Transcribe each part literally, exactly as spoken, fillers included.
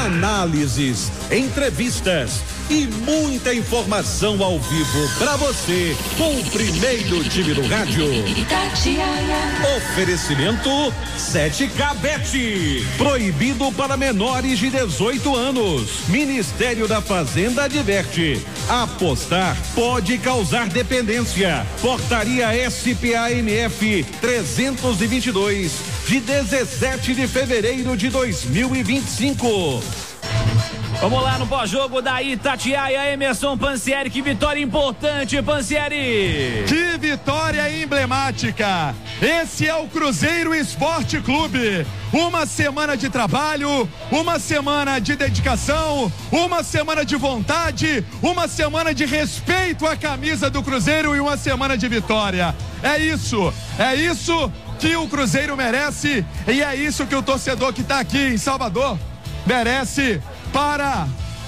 análises, entrevistas e muita informação ao vivo para você com o primeiro time do rádio. Oferecimento sete K Bet. Proibido para menores de dezoito anos. Ministério da Fazenda adverte: apostar pode causar dependência. Portaria S P A M F trezentos e vinte e dois de dezessete de fevereiro de dois mil e vinte e cinco. Vamos lá no pós-jogo da Itatiaia, Emerson Pansieri, que vitória importante, Pansieri! Que vitória emblemática! Esse é o Cruzeiro Esporte Clube. Uma semana de trabalho, uma semana de dedicação, uma semana de vontade, uma semana de respeito à camisa do Cruzeiro e uma semana de vitória. É isso, é isso que o Cruzeiro merece e é isso que o torcedor que está aqui em Salvador merece. Para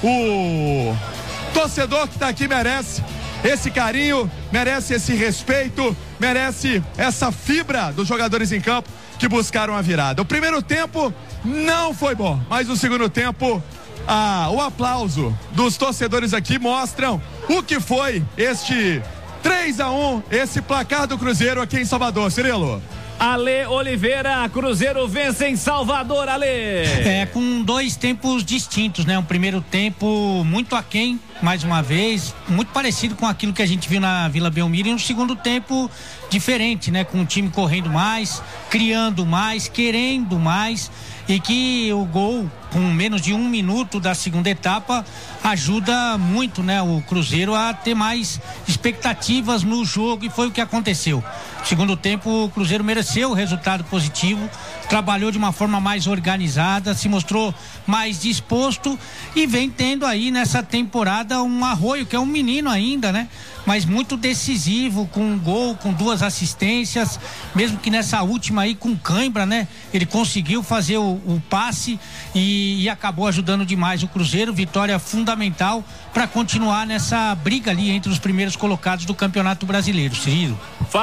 o torcedor que está aqui merece esse carinho, merece esse respeito, merece essa fibra dos jogadores em campo que buscaram a virada. O primeiro tempo não foi bom, mas o segundo tempo, ah, o aplauso dos torcedores aqui mostram o que foi este três a um, esse placar do Cruzeiro aqui em Salvador. Cirilo. Ale Oliveira, Cruzeiro vence em Salvador, Ale. É, com dois tempos distintos, né? Um primeiro tempo muito aquém, mais uma vez, muito parecido com aquilo que a gente viu na Vila Belmiro, e um segundo tempo diferente, né? Com o time correndo mais, criando mais, querendo mais, e que o gol, com menos de um minuto da segunda etapa, ajuda muito, né, o Cruzeiro a ter mais expectativas no jogo, e foi o que aconteceu. Segundo tempo, o Cruzeiro mereceu o resultado positivo, trabalhou de uma forma mais organizada, se mostrou mais disposto e vem tendo aí nessa temporada um Arroio, que é um menino ainda, né? Mas muito decisivo, com um gol, com duas assistências, mesmo que nessa última aí com cãibra, né? Ele conseguiu fazer o, o passe e, e acabou ajudando demais o Cruzeiro. Vitória fundamental para continuar nessa briga ali entre os primeiros colocados do Campeonato Brasileiro. Cirilo.